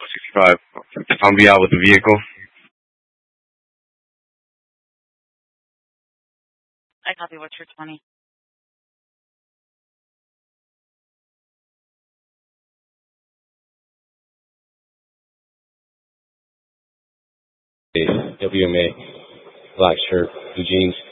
65. I'll be out with the vehicle. I copy. What's your 20? WMA, black shirt, blue jeans.